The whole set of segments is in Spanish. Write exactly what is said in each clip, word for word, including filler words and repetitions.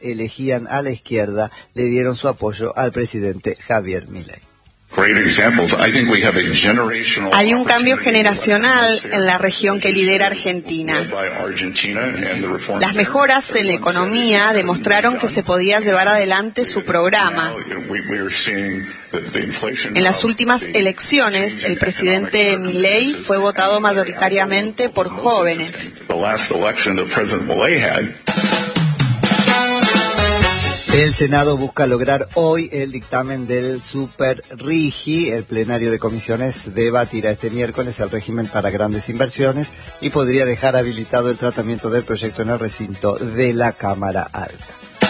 elegían a la izquierda le dieron su apoyo al presidente Javier Milei. Hay un cambio generacional en la región que lidera Argentina. Las mejoras en la economía demostraron que se podía llevar adelante su programa. En las últimas elecciones, el presidente Milei fue votado mayoritariamente por jóvenes. El Senado busca lograr hoy el dictamen del Super RIGI. El plenario de comisiones debatirá este miércoles el régimen para grandes inversiones y podría dejar habilitado el tratamiento del proyecto en el recinto de la Cámara Alta.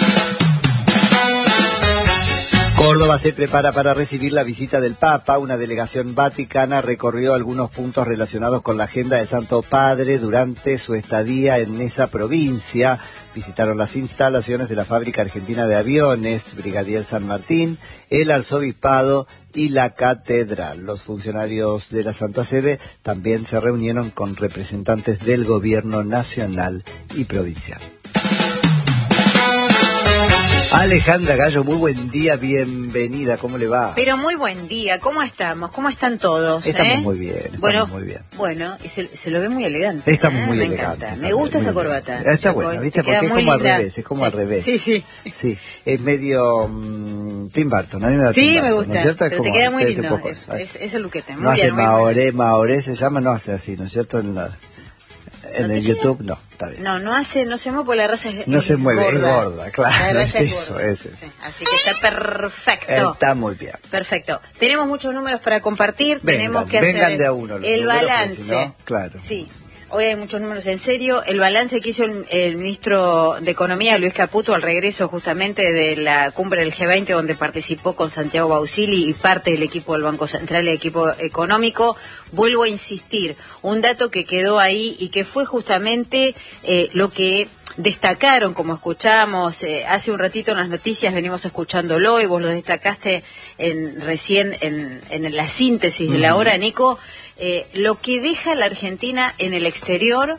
Córdoba se prepara para recibir la visita del Papa. Una delegación vaticana recorrió algunos puntos relacionados con la agenda del Santo Padre durante su estadía en esa provincia. Visitaron las instalaciones de la Fábrica Argentina de Aviones, Brigadier San Martín, el Arzobispado y la Catedral. Los funcionarios de la Santa Sede también se reunieron con representantes del gobierno nacional y provincial. Alejandra Gallo, muy buen día, bienvenida, ¿cómo le va? Pero muy buen día, ¿cómo estamos? ¿Cómo están todos? Estamos eh? muy bien, estamos bueno, muy bien. Bueno, y se, se lo ve muy elegante. Estamos ¿eh? muy Me elegantes. encanta, me gusta esa corbata. Bien. Está buena, ¿viste? Porque es como linda. al revés, es como sí. al revés. Sí, sí. Sí, es medio um, Tim Burton, a mí me da Sí, Tim Burton, me gusta, ¿no es cierto? Es pero como, te queda muy este, lindo, este es, poco, es, es el luquete. Muy no bien, hace muy Maoré, bien. Maoré se llama, no hace así, ¿no es cierto? En, la, en ¿No el YouTube queda? No, está bien. No, no hace, no se mueve porque la raza es No es se mueve, gorda. es gorda, claro, La es raza eso, gorda. es eso. Sí, así que está perfecto. Está muy bien. Perfecto. Tenemos muchos números para compartir, Vengan, tenemos que vengan hacer de a uno los el números, balance. porque si no, claro. Sí. Hoy hay muchos números en serio. El balance que hizo el, el ministro de Economía, Luis Caputo, al regreso justamente de la cumbre del G veinte, donde participó con Santiago Bausili y parte del equipo del Banco Central y el equipo económico. Vuelvo a insistir, un dato que quedó ahí y que fue justamente eh, lo que destacaron, como escuchamos eh, hace un ratito en las noticias, venimos escuchándolo y vos lo destacaste en, recién en, en la síntesis de la hora, Nico. Eh, lo que deja la Argentina en el exterior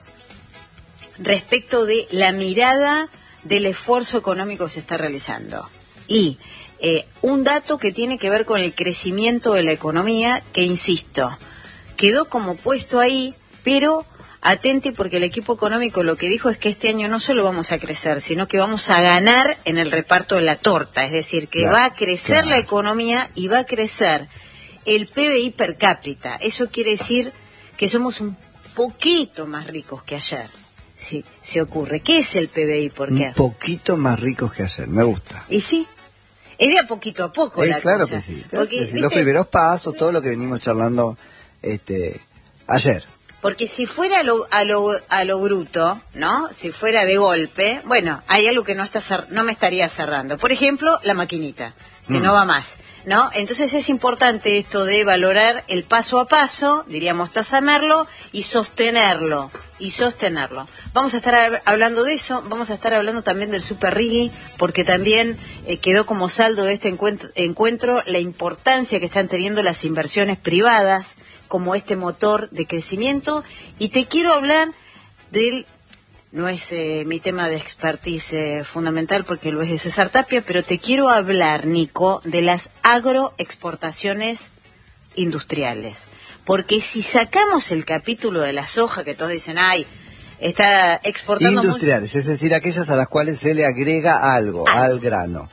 respecto de la mirada del esfuerzo económico que se está realizando. Y eh, un dato que tiene que ver con el crecimiento de la economía, que insisto, quedó como puesto ahí, pero atente porque el equipo económico lo que dijo es que este año no solo vamos a crecer, sino que vamos a ganar en el reparto de la torta, es decir, que claro, va a crecer claro. la economía y va a crecer el P B I per cápita. Eso quiere decir que somos un poquito más ricos que ayer, si se ocurre. ¿Qué es el P B I por qué? Un poquito más ricos que ayer, me gusta. Y sí, es de a poquito a poco Eh, la claro cosa. que sí, claro Porque, que sí. ¿viste? Los primeros pasos, todo lo que venimos charlando este ayer. Porque si fuera a lo, a lo, a lo bruto, ¿no? Si fuera de golpe, bueno, hay algo que no está cer- no me estaría cerrando. Por ejemplo, la maquinita, que Mm. no va más, ¿no? Entonces es importante esto de valorar el paso a paso, diríamos tasamerlo, y sostenerlo, y sostenerlo. Vamos a estar hab- hablando de eso, vamos a estar hablando también del Super RIGI, porque también eh, quedó como saldo de este encuentro, encuentro la importancia que están teniendo las inversiones privadas como este motor de crecimiento, y te quiero hablar del, no es eh, mi tema de expertise eh, fundamental porque lo es de César Tapia, pero te quiero hablar, Nico, de las agroexportaciones industriales. Porque si sacamos el capítulo de la soja, que todos dicen, ay, está exportando... Industriales, muy... es decir, aquellas a las cuales se le agrega algo, ah. al grano.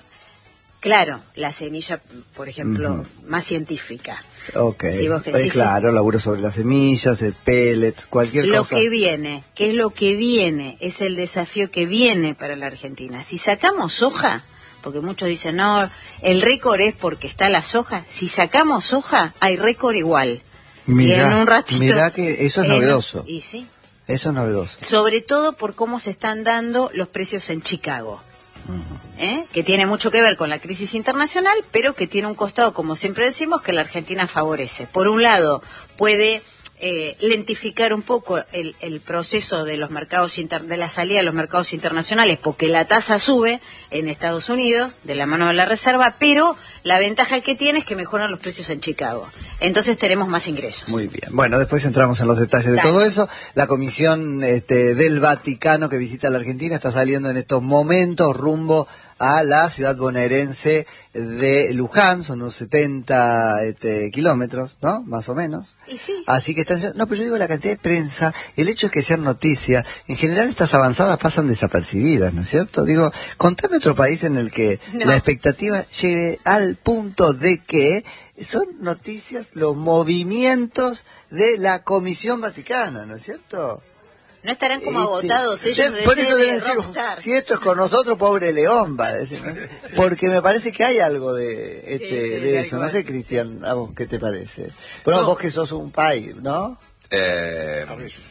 Claro, la semilla, por ejemplo, uh-huh. más científica. Ok, si vos eh, claro, laburo sobre las semillas, el pellets, cualquier lo cosa. Lo que viene, ¿qué es lo que viene? Es el desafío que viene para la Argentina. Si sacamos soja, porque muchos dicen, no, el récord es porque está la soja. Si sacamos soja, hay récord igual. Mirá, y en un ratito, mirá que eso es en, novedoso. Y sí. Eso es novedoso. Sobre todo por cómo se están dando los precios en Chicago. Uh-huh. ¿Eh? Que tiene mucho que ver con la crisis internacional, pero que tiene un costado, como siempre decimos, que la Argentina favorece. Por un lado, puede eh, lentificar un poco el, el proceso de los mercados inter, de la salida de los mercados internacionales, porque la tasa sube en Estados Unidos de la mano de la Reserva, pero la ventaja que tiene es que mejoran los precios en Chicago. Entonces tenemos más ingresos. Muy bien. Bueno, después entramos en los detalles de Dale. todo eso. La comisión este, del Vaticano que visita la Argentina está saliendo en estos momentos rumbo a la ciudad bonaerense de Luján, son unos setenta este, kilómetros, ¿no? Más o menos. Y sí. Así que están... No, pero yo digo la cantidad de prensa, el hecho es que sean noticias, en general estas avanzadas pasan desapercibidas, ¿no es cierto? Digo, contame otro país en el que no. la expectativa llegue al punto de que son noticias los movimientos de la Comisión Vaticana, ¿no es cierto? No estarán como Este, agotados ellos de, de por ser eso de deben decir, rockstar. si esto es con nosotros, pobre León, va a decir, ¿no? Porque me parece que hay algo de este Sí, sí, de tal eso. cual. No sé, Cristian, ¿a vos qué te parece? Bueno, No. vos que sos un país, ¿no? Eh,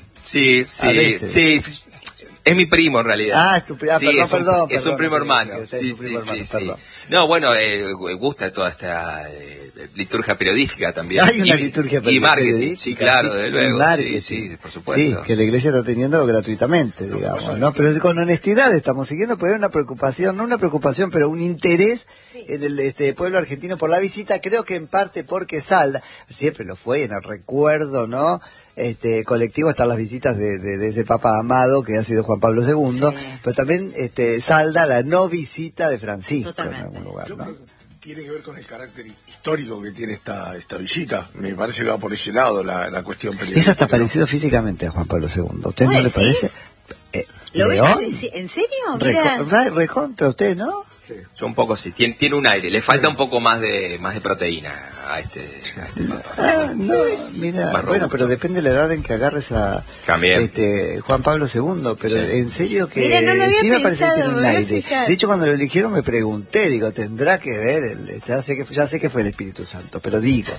sí, A sí, veces. sí, sí. Es mi primo en realidad. Ah, es tu pri- ah, Sí, perdón, es un, perdón, es un perdón, primo que- hermano. que usted es Sí, un sí, primo hermano, sí, sí. perdón. No, bueno, eh, gusta toda esta eh, liturgia periodística también. Hay una y, liturgia y marketing, periodística, sí, claro, sí, de y luego. marketing. Sí, sí, por supuesto. Sí, que la iglesia está teniendo gratuitamente, digamos, ¿no? Pero con honestidad estamos siguiendo, porque hay una preocupación, no una preocupación, pero un interés en el este pueblo argentino por la visita, creo que en parte porque Salda, siempre lo fue, en el recuerdo, ¿no? Este colectivo están las visitas de, de, de ese Papa amado que ha sido Juan Pablo segundo, Sí. pero también este salda la no visita de Francisco Totalmente. en algún lugar, Yo ¿no? creo que tiene que ver con el carácter histórico que tiene esta esta visita. Me parece que va por ese lado la, la cuestión periodística. Es hasta ¿no? parecido físicamente a Juan Pablo segundo. ¿A usted no ¿Vos le decís? parece? Eh, ¿Lo ves? ¿León? ¿En serio? Mira. Reco- re- recontra usted, ¿no? Sí. Yo un poco sí, tiene, tiene un aire, le falta un poco más de más de proteína a este, a este papa. Ah, no, mira, Más bueno, robusto. pero depende de la edad en que agarres a También. este Juan Pablo segundo, pero Sí. en serio que Mira, no lo había sí me parece que pensado, tiene un me voy a aire. fijar. De hecho, cuando lo eligieron me pregunté, digo, tendrá que ver, el, ya, sé que, ya sé que fue el Espíritu Santo, pero digo,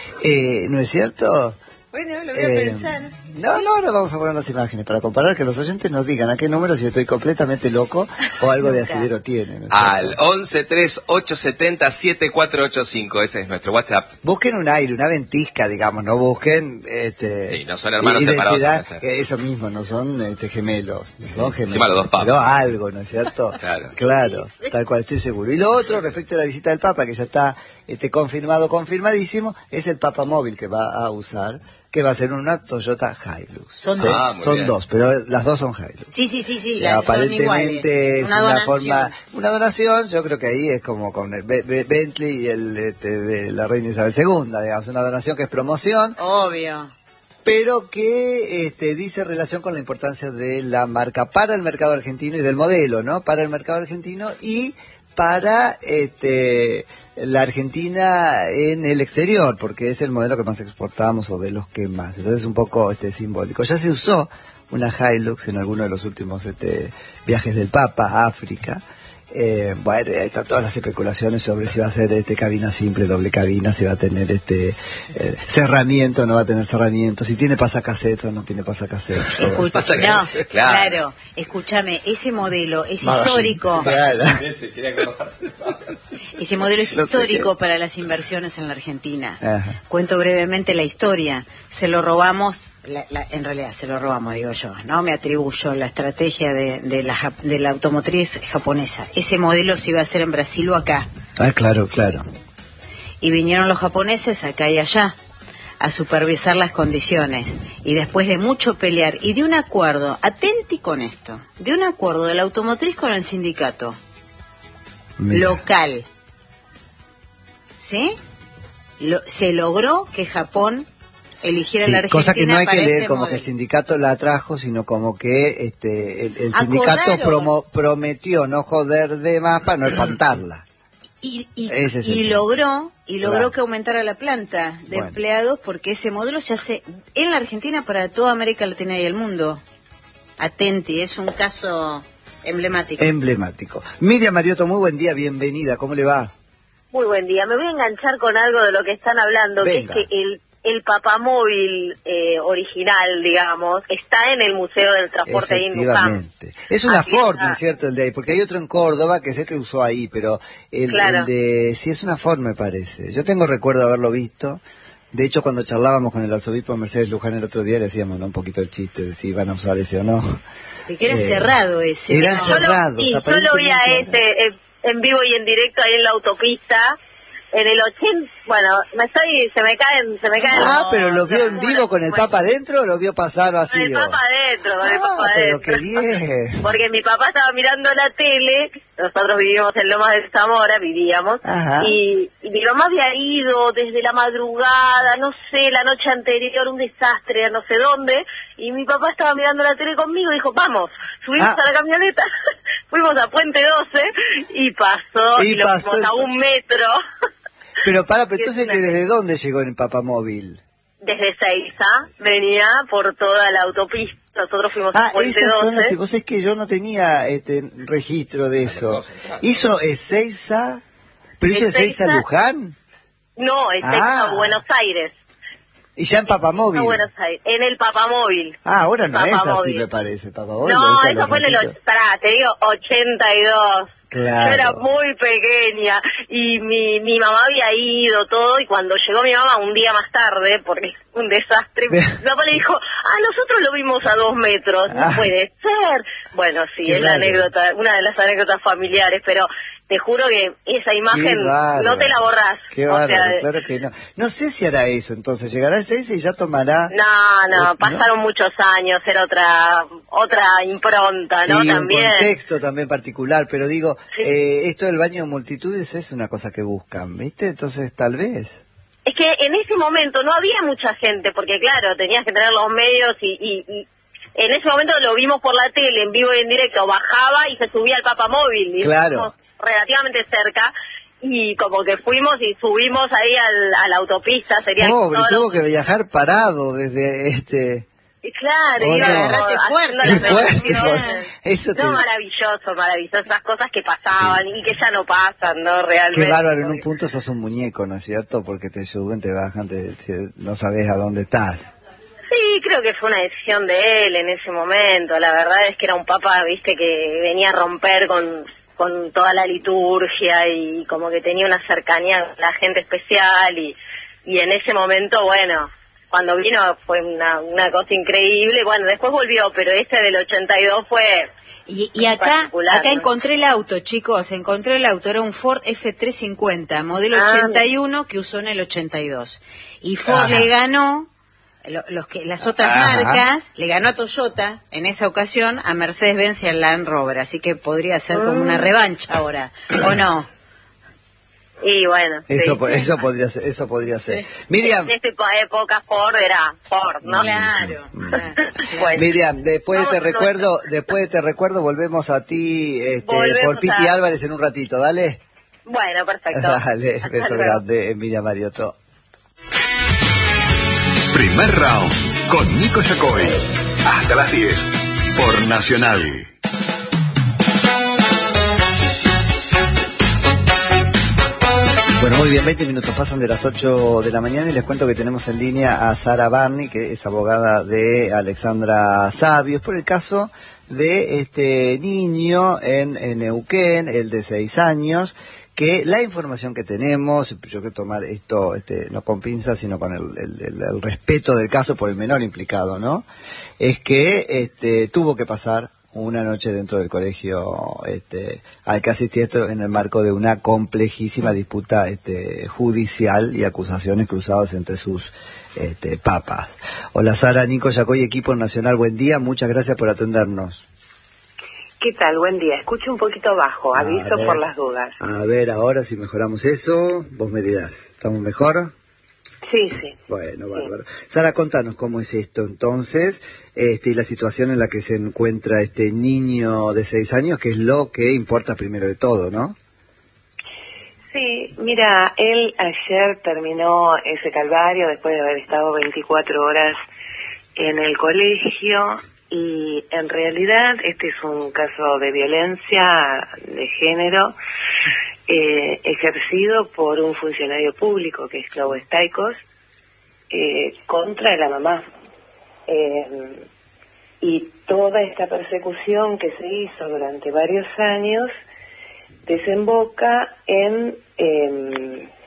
eh, ¿no es cierto? Bueno, lo voy a Eh, pensar. No, no, ahora vamos a poner las imágenes para comparar, que los oyentes nos digan a qué número, si estoy completamente loco o algo de Nunca. asidero tiene. ¿no es Al cierto? once tres ocho setenta siete cuatro ocho cinco, ese es nuestro WhatsApp. Busquen un aire, una ventisca, digamos, no busquen... Este, Sí, no son hermanos identidad, separados, van a ser. eh, eso mismo, no son este, gemelos, no son gemelos. Encima los dos papas. Pero algo, ¿no es cierto? Claro. Claro, tal cual, estoy seguro. Y lo otro, respecto a la visita del Papa, que ya está este, confirmado, confirmadísimo, es el Papa móvil que va a usar, que va a ser una Toyota Hilux. Son ¿sí? dos. Ah, muy Son bien. dos, pero las dos son Hilux. Sí, sí, sí, sí. Y la- son iguales. aparentemente es Una una, donación. forma, una donación, yo creo que ahí es como con el Be- Be- Bentley y el este, de la reina Isabel segunda, digamos, una donación que es promoción, Obvio. pero que este, dice relación con la importancia de la marca para el mercado argentino y del modelo, ¿no? Para el mercado argentino y para este la Argentina en el exterior, porque es el modelo que más exportamos o de los que más. Entonces es un poco este simbólico. Ya se usó una Hilux en alguno de los últimos este, viajes del Papa a África. Eh, bueno, ahí están todas las especulaciones sobre si va a ser este cabina simple, doble cabina, si va a tener este eh, cerramiento o no va a tener cerramiento, si tiene pasacassette o no tiene pasacassette. todo. Escucha, Pasa que- no, claro. claro, escúchame, ese modelo es Magazine. histórico, Claro. ese modelo es No sé histórico para las inversiones en la Argentina. Ajá. Cuento brevemente la historia, se lo robamos, la- la- en realidad se lo robamos, digo yo, no me atribuyo la estrategia de, de, la, jap- de la automotriz japonesa. Ese modelo se iba a hacer en Brasil o acá, Ah, claro, claro. y vinieron los japoneses acá y allá a supervisar las condiciones, y después de mucho pelear y de un acuerdo, atenti con esto, de un acuerdo de la automotriz con el sindicato Mira. local, ¿sí? Lo- se logró que Japón eligiera Sí, la Argentina cosa que no hay para que leer ese como que el modelo. sindicato la trajo, sino como que este el, el sindicato Acordaron. promo- prometió no joder de más para no espantarla. Y, y, Ese es el y punto. logró y logró Claro. que aumentara la planta de Bueno. empleados, porque ese modelo se hace en la Argentina para toda América Latina y el mundo. Atenti, es un caso emblemático. Emblemático. Miriam Mariotto, muy buen día, bienvenida, ¿cómo le va? Muy buen día. Me voy a enganchar con algo de lo que están hablando, Venga. que es que el, el papamóvil eh, original, digamos, está en el Museo del Transporte ahí en Luján. Efectivamente. Es una Así Ford, está. ¿no es cierto? El de ahí, porque hay otro en Córdoba que sé que usó ahí, pero el, Claro. el de... Sí, es una Ford, me parece. Yo tengo recuerdo de haberlo visto. De hecho, cuando charlábamos con el arzobispo Mercedes Luján el otro día, le hacíamos, ¿no?, un poquito el chiste de si iban a usar ese o no. Y que era eh, cerrado ese. Eran cerrados. Y yo lo vi a ese en, en vivo y en directo ahí en la autopista. En el ochenta, bueno, me estoy, se me caen, se me caen. Ah, los, pero lo vio en vivo con el Papa adentro o lo vio pasar vacío. Con el Papa adentro, con el Papa ah, adentro. Pero qué bien. Porque mi papá estaba mirando la tele, nosotros vivimos en Lomas de Zamora, vivíamos, y, y mi mamá había ido desde la madrugada, no sé, la noche anterior, un desastre, no sé dónde, y mi papá estaba mirando la tele conmigo y dijo, vamos, subimos ah. a la camioneta, fuimos a Puente doce y pasó, y, y lo pasó fuimos a un metro. Pero para, pero entonces, ¿desde dónde llegó el papamóvil? Desde Seiza, venía por toda la autopista, nosotros fuimos ah, a Puente esas doce. Son las, vos es que yo no tenía este registro de eso. ¿Hizo Ezeiza? ¿Pero hizo Ezeiza Luján? No, Ezeiza ah. Buenos Aires. ¿Y ya en papamóvil? En Buenos Aires, en el papamóvil. Ah, ahora no es así, me parece, papamóvil. No, eso fue en el, pará, te digo, ochenta y dos. Claro. Yo era muy pequeña y mi, mi mamá había ido todo y cuando llegó mi mamá un día más tarde, porque es un desastre, mi papá le dijo, ah, nosotros lo vimos a dos metros, no ah. puede ser. Bueno, sí, Qué es la anécdota, una de las anécdotas familiares, pero te juro que esa imagen no te la borrás. Qué bárbaro, o sea, claro que no. No sé si hará eso entonces, llegará ese y ya tomará... No, no, ¿no? Pasaron muchos años, era otra otra impronta, ¿no? Sí, también. un contexto también particular, pero digo, sí. eh, esto del baño de multitudes es una cosa que buscan, ¿viste? Entonces tal vez... Es que en ese momento no había mucha gente, porque claro, tenías que tener los medios y... y, y en ese momento lo vimos por la tele, en vivo y en directo, bajaba y se subía al papamóvil. Y claro. Relativamente cerca y como que fuimos y subimos ahí al, a la autopista. Sería Pobre, tuvo que viajar parado desde este... Claro, oh, iba no. agarrarte fuerte. fuerte por... Eso no, te... maravilloso, maravilloso. Esas cosas que pasaban sí. y que ya no pasan, ¿no? Realmente. Qué bárbaro, en un punto sos un muñeco, ¿no es cierto? Porque te suben, te bajan, te, te, no sabes a dónde estás. Sí, creo que fue una decisión de él en ese momento. La verdad es que era un papa, viste, que venía a romper con... con toda la liturgia y como que tenía una cercanía con la gente especial y, y en ese momento, bueno, cuando vino fue una, una cosa increíble, bueno, después volvió, pero este del ochenta y dos fue Y, y acá acá ¿no? encontré el auto, chicos, encontré el auto, era un Ford F trescientos cincuenta, modelo ah, ochenta y uno que usó en el ochenta y dos. Y Ford Ajá. le ganó... Los que, las otras Ajá. marcas, le ganó a Toyota en esa ocasión, a Mercedes-Benz y a Land Rover, así que podría ser como una revancha ahora, ¿o no? Y bueno, eso sí. eso podría ser, eso podría ser. Sí. Miriam, en esta época Ford era Ford, ¿no? Claro. claro. Bueno. Miriam, después de te recuerdo, después de te recuerdo volvemos a ti este, por Piti a... Álvarez en un ratito, ¿dale? Bueno, perfecto. Dale, beso grande, Miriam Mariotto. Primer round con Nico Yacoy. Hasta las diez por Nacional. Bueno, muy bien, veinte minutos pasan de las ocho de la mañana y les cuento que tenemos en línea a Sara Barney, que es abogada de Alexandra Sabios, por el caso de este niño en, en Neuquén, el de seis años, que la información que tenemos, yo quiero tomar esto este, no con pinzas, sino con el, el, el, el respeto del caso por el menor implicado, ¿no? Es que este, tuvo que pasar una noche dentro del colegio este, al que asistí esto en el marco de una complejísima disputa este, judicial y acusaciones cruzadas entre sus este, papas. Hola Sara, Nico Yacoy, equipo nacional, buen día, muchas gracias por atendernos. ¿Qué tal? Buen día. Escucho un poquito bajo, aviso por las dudas. A ver, ahora si mejoramos eso, vos me dirás. ¿Estamos mejor? Sí, sí. Bueno, bárbaro. Sí. Sara, contanos cómo es esto entonces, este, y la situación en la que se encuentra este niño de seis años, que es lo que importa primero de todo, ¿no? Sí, mira, él ayer terminó ese calvario después de haber estado veinticuatro horas en el colegio. Y en realidad este es un caso de violencia de género eh, ejercido por un funcionario público que es Clau Staikos eh, contra la mamá. Eh, y toda esta persecución que se hizo durante varios años desemboca en eh,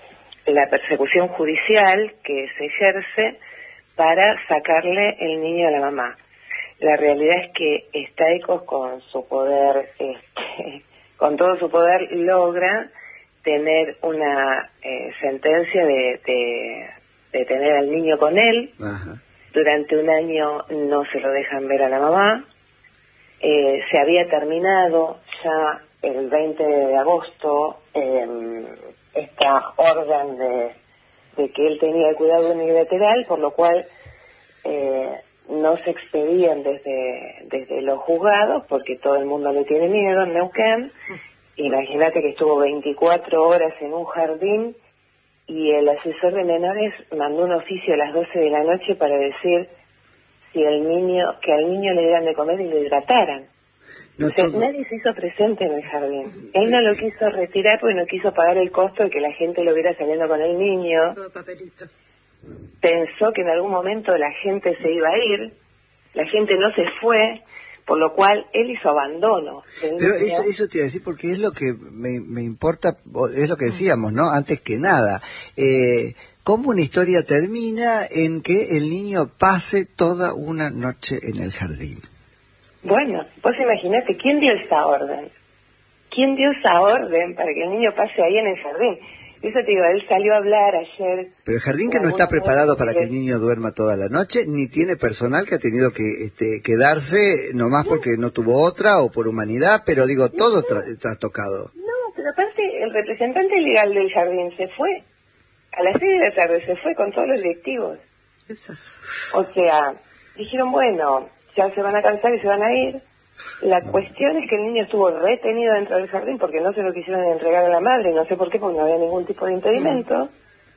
la persecución judicial que se ejerce para sacarle el niño a la mamá. La realidad es que Staikos con su poder, este, con todo su poder, logra tener una eh, sentencia de, de, de tener al niño con él. Ajá. Durante un año no se lo dejan ver a la mamá. Eh, se había terminado ya el veinte de agosto eh, esta orden de, de que él tenía el cuidado unilateral, por lo cual eh, no se expedían desde, desde los juzgados, porque todo el mundo le tiene miedo en Neuquén. Imagínate que estuvo veinticuatro horas en un jardín y el asesor de menores mandó un oficio a las doce de la noche para decir si el niño, que al niño le dieran de comer y lo hidrataran. No, o sea, nadie se hizo presente en el jardín. Él no lo quiso retirar porque no quiso pagar el costo de que la gente lo viera saliendo con el niño. Todo papelito. Pensó que en algún momento la gente se iba a ir, la gente no se fue, por lo cual él hizo abandono. Pero eso, eso te iba a decir porque es lo que me, me importa, es lo que decíamos, ¿no? Antes que nada, eh, ¿cómo una historia termina en que el niño pase toda una noche en el jardín? Bueno, vos imaginate, ¿quién dio esa orden? ¿Quién dio esa orden para que el niño pase ahí en el jardín? Eso te digo, él salió a hablar ayer. Pero el jardín que no está preparado para que el niño duerma toda la noche, ni tiene personal que ha tenido que este, quedarse nomás porque no tuvo otra o por humanidad, pero digo, todo tra trastocado. No, pero aparte el representante legal del jardín se fue. A las seis de la tarde se fue con todos los directivos. Eso. O sea, dijeron, bueno, ya se van a cansar y se van a ir. La cuestión es que el niño estuvo retenido dentro del jardín porque no se lo quisieron entregar a la madre, no sé por qué, porque no había ningún tipo de impedimento.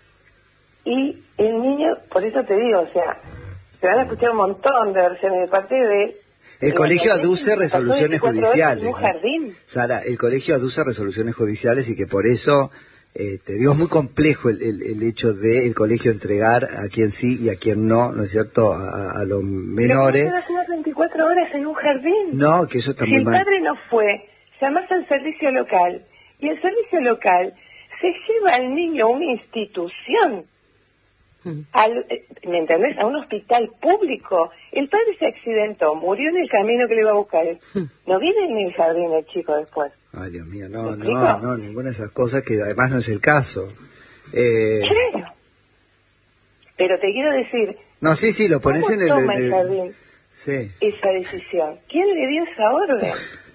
Y el niño, por eso te digo, o sea, se van a escuchar un montón de versiones de parte de él. El colegio aduce resoluciones judiciales. En un jardín. Sara, el colegio aduce resoluciones judiciales y que por eso, eh, te digo, es muy complejo el, el, el hecho de el colegio entregar a quien sí y a quien no, ¿no es cierto?, a, a los menores. Pero ¿cómo veinticuatro horas en un jardín? No, que eso está si muy mal. Si el padre no fue, llamás al servicio local y el servicio local se lleva al niño a una institución. Al, ¿me entendés? A un hospital público. El padre se accidentó, murió en el camino que le iba a buscar. No vive en el jardín el chico después. Ay, Dios mío, no, no, no, ninguna de esas cosas que además no es el caso. Eh... Claro. Pero te quiero decir... No, sí, sí, lo pones en el... ¿Cómo toma el, el jardín sí. esa decisión? ¿Quién le dio esa orden?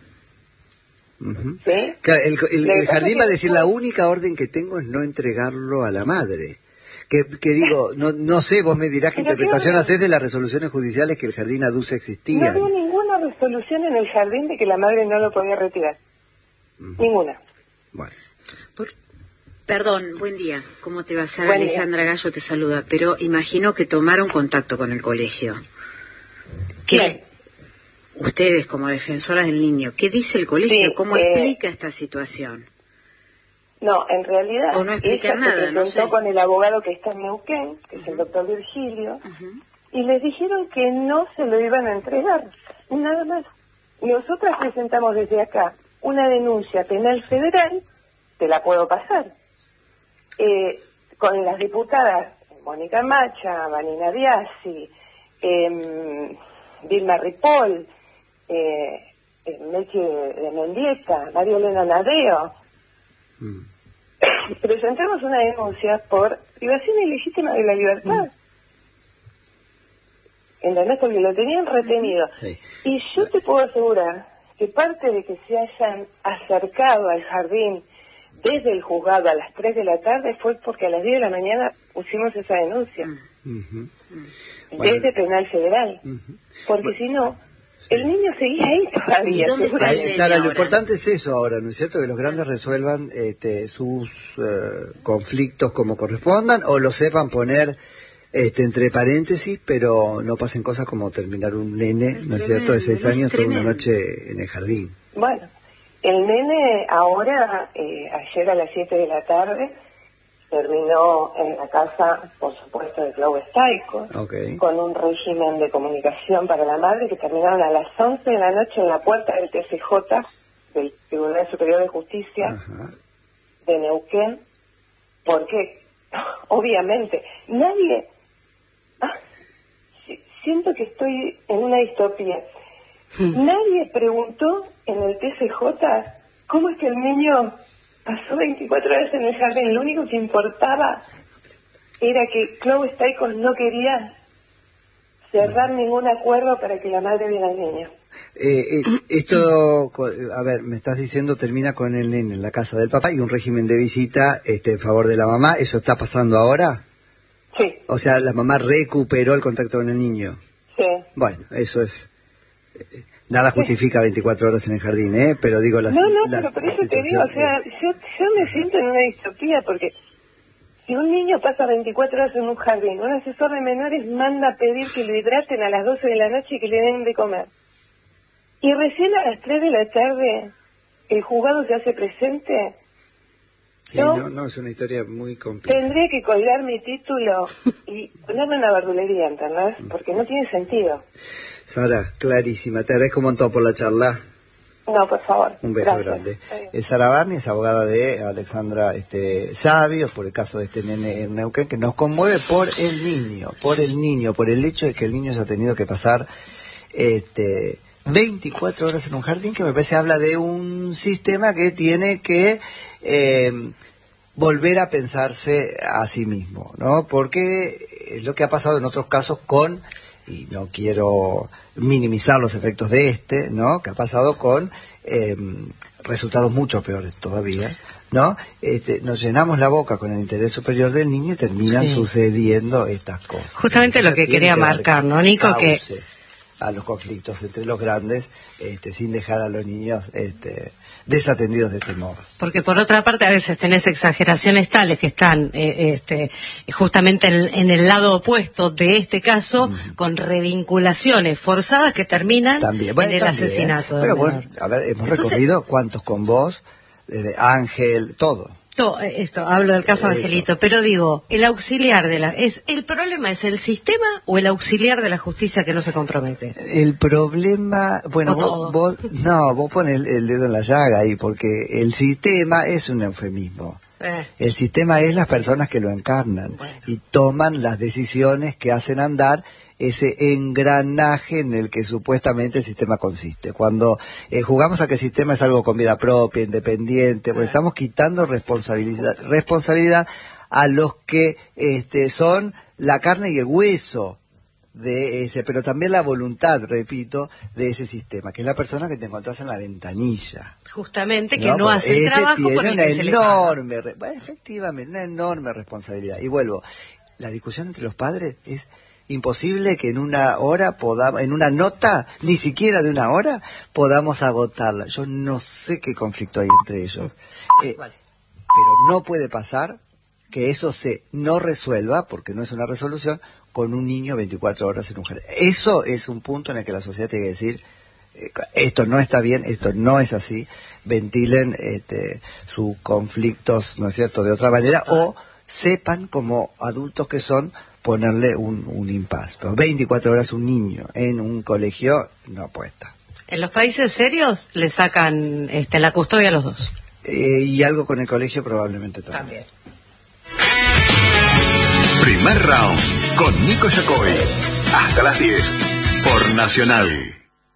Uh-huh. ¿Sí? Claro, el, el, el jardín va a decir, la única orden que tengo es no entregarlo a la madre. Que, que digo, no no sé, vos me dirás qué interpretación haces de las resoluciones judiciales que el jardín aduce existían. No había ninguna resolución en el jardín de que la madre no lo podía retirar. Uh-huh. Ninguna. Bueno. Por... Perdón, buen día. ¿Cómo te va a ser? Buen Alejandra día. Gallo te saluda. Pero imagino que tomaron contacto con el colegio. ¿Qué? ¿Quién? Ustedes, como defensoras del niño, ¿qué dice el colegio? Sí, ¿Cómo eh... explica esta situación? No, en realidad o no explica ella nada, se presentó no sé. con el abogado que está en Neuquén, que uh-huh. es el doctor Virgilio, uh-huh. y les dijeron que no se lo iban a entregar, nada más. Nosotras presentamos desde acá una denuncia penal federal, te la puedo pasar, eh, con las diputadas Mónica Macha, Vanina Biasi, eh, Vilma Ripoll, eh, Meche de Mendieta, María Elena Nadeo. Mm. Presentamos una denuncia por privación ilegítima de la libertad. Mm. ¿Entendés? Porque lo tenían retenido. Sí. Y yo te puedo asegurar que parte de que se hayan acercado al jardín desde el juzgado a las tres de la tarde fue porque a las diez de la mañana pusimos esa denuncia. Uh-huh. Desde bueno. Penal Federal. Uh-huh. Porque bueno. si no... El niño seguía ahí todavía. Ay, Sara, lo importante es eso ahora, ¿no es cierto? Que los grandes resuelvan este, sus uh, conflictos como correspondan o lo sepan poner este, entre paréntesis, pero no pasen cosas como terminar un nene, ¿no es cierto?, de seis años toda una noche en el jardín. Bueno, el nene ahora, eh, ayer a las siete de la tarde, terminó en la casa, por supuesto, de Clau Staikos, okay. con un régimen de comunicación para la madre que terminaron a las once de la noche en la puerta del T C J, del Tribunal Superior de Justicia, Ajá. de Neuquén. ¿Por qué? obviamente, nadie... Ah, siento que estoy en una distopía. Hmm. Nadie preguntó en el T C J cómo es que el niño pasó veinticuatro horas en el jardín. Lo único que importaba era que Chloe Stykos no quería cerrar ningún acuerdo para que la madre viera al niño. Eh, eh, esto, a ver, me estás diciendo termina con el nene en la casa del papá y un régimen de visita este, en favor de la mamá. ¿Eso está pasando ahora? Sí. O sea, la mamá recuperó el contacto con el niño. Sí. Bueno, eso es... Eh, nada justifica veinticuatro horas en el jardín, ¿eh? Pero digo... La, no, no, la, pero por eso te digo, o sea, yo, yo me siento en una distopía porque... Si un niño pasa veinticuatro horas en un jardín, un asesor de menores manda a pedir que lo hidraten a las doce de la noche y que le den de comer. Y recién a las tres de la tarde el juzgado se hace presente. Sí, no, no, no, es una historia muy compleja. Tendré que colgar mi título y ponerme una verdulería, ¿entendés? Porque no tiene sentido. Sara, clarísima. Te agradezco un montón por la charla. No, por favor. Un beso Gracias. grande. Es Sara Barney, es abogada de Alexandra este, Sabio, por el caso de este nene en Neuquén, que nos conmueve por el niño, por el niño, por el hecho de que el niño se ha tenido que pasar este, veinticuatro horas en un jardín, que me parece habla de un sistema que tiene que eh, volver a pensarse a sí mismo, ¿no? Porque es lo que ha pasado en otros casos con... y no quiero minimizar los efectos de este, ¿no? Que ha pasado con eh, resultados mucho peores todavía, ¿no? Este, nos llenamos la boca con el interés superior del niño y terminan sí. sucediendo estas cosas. Justamente lo que quería que marcar, ¿no, Nico? Que a los conflictos entre los grandes, este, sin dejar a los niños este, desatendidos de este modo. Porque por otra parte a veces tenés exageraciones tales que están eh, este, justamente en, en el lado opuesto de este caso, mm. con revinculaciones forzadas que terminan también, bueno, en el también, asesinato. Pero bueno, a ver, hemos Entonces, recorrido cuántos con vos, desde Ángel, todo. Todo esto, hablo del caso de Angelito, pero digo, el auxiliar de la... es ¿el problema es el sistema o el auxiliar de la justicia que no se compromete? El problema... Bueno, vos, vos... No, vos pones el, el dedo en la llaga ahí, porque el sistema es un eufemismo. Eh. El sistema es las personas que lo encarnan bueno. y toman las decisiones que hacen andar ese engranaje en el que supuestamente el sistema consiste. Cuando eh, jugamos a que el sistema es algo con vida propia, independiente, pues estamos quitando responsabilidad, responsabilidad a los que este, son la carne y el hueso de ese, pero también la voluntad, repito, de ese sistema, que es la persona que te encontrás en la ventanilla. Justamente, que no, no hace el este trabajo tiene por el una que se enorme, le paga. Bueno, efectivamente, una enorme responsabilidad. Y vuelvo, la discusión entre los padres es imposible que en una hora podamos, en una nota, ni siquiera de una hora, podamos agotarla. Yo no sé qué conflicto hay entre ellos. Eh, vale. Pero no puede pasar que eso se no resuelva, porque no es una resolución, con un niño veinticuatro horas en un jardín. Eso es un punto en el que la sociedad tiene que decir, eh, esto no está bien, esto no es así, ventilen este, sus conflictos, ¿no es cierto?, de otra manera, o sepan como adultos que son, ponerle un, un impas. Pero veinticuatro horas un niño en un colegio no puede estar. En los países serios le sacan este, la custodia a los dos. Eh, y algo con el colegio probablemente también. también. Primer round con Nico Yacoy. Hasta las diez por Nacional.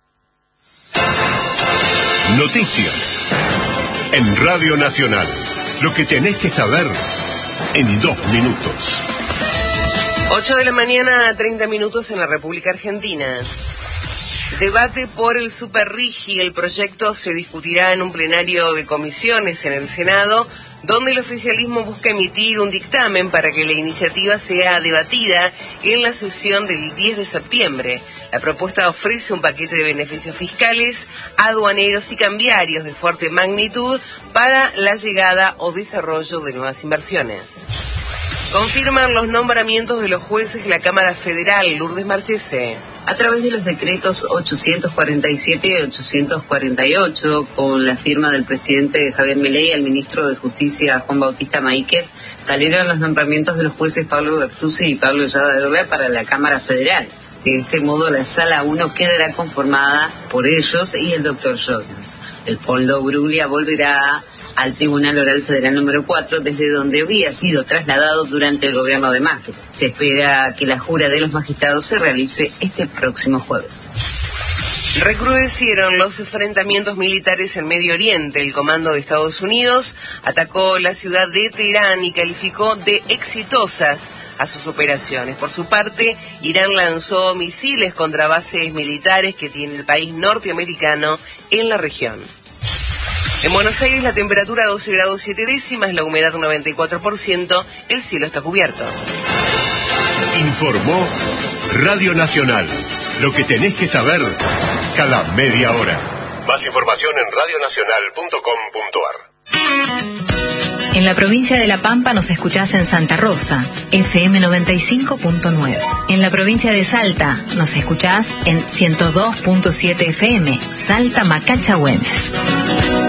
Noticias en Radio Nacional. Lo que tenés que saber en dos minutos. ocho de la mañana, treinta minutos en la República Argentina. Debate por el Superrigi. El proyecto se discutirá en un plenario de comisiones en el Senado, donde el oficialismo busca emitir un dictamen para que la iniciativa sea debatida en la sesión del diez de septiembre. La propuesta ofrece un paquete de beneficios fiscales, aduaneros y cambiarios de fuerte magnitud para la llegada o desarrollo de nuevas inversiones. Confirman los nombramientos de los jueces de la Cámara Federal. Lourdes Marchese. A través de los decretos ochocientos cuarenta y siete y ochocientos cuarenta y ocho, con la firma del presidente Javier Milei y el ministro de Justicia Juan Bautista Maíquez, salieron los nombramientos de los jueces Pablo Bertuzzi y Pablo Yada para la Cámara Federal. De este modo, la Sala uno quedará conformada por ellos y el doctor Jones. El Poldo Bruglia volverá al Tribunal Oral Federal número cuatro, desde donde había sido trasladado durante el gobierno de Macri. Se espera que la jura de los magistrados se realice este próximo jueves. Recrudecieron los enfrentamientos militares en Medio Oriente. El comando de Estados Unidos atacó la ciudad de Teherán y calificó de exitosas a sus operaciones. Por su parte, Irán lanzó misiles contra bases militares que tiene el país norteamericano en la región. En Buenos Aires la temperatura doce grados siete décimas, la humedad noventa y cuatro por ciento, el cielo está cubierto. Informó Radio Nacional. Lo que tenés que saber cada media hora. Más información en radio nacional punto com punto a r. En la provincia de La Pampa nos escuchás en Santa Rosa, F M noventa y cinco punto nueve. En la provincia de Salta nos escuchás en ciento dos punto siete F M, Salta Macacha Güemes.